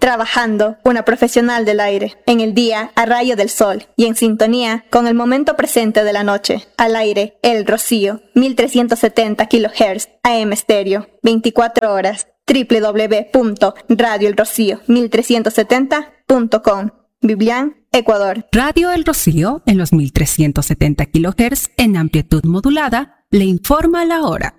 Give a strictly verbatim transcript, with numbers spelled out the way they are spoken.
Trabajando, una profesional del aire. En el día, a rayo del sol. Y en sintonía con el momento presente de la noche. Al aire, El Rocío. mil trescientos setenta kilohertz. A M Stereo. veinticuatro horas. doble u doble u doble u punto radio el rocío mil trescientos setenta punto com. Biblián, Ecuador. Radio El Rocío, en los mil trescientos setenta kilohertz en amplitud modulada, le informa la hora.